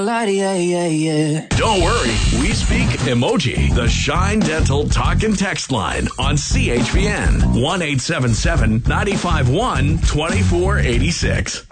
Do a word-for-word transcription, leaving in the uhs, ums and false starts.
Yeah, yeah, yeah. Don't worry, we speak emoji. The Shine Dental Talk and Text line on C H P N one eight seven seven, nine five one, two four eight six.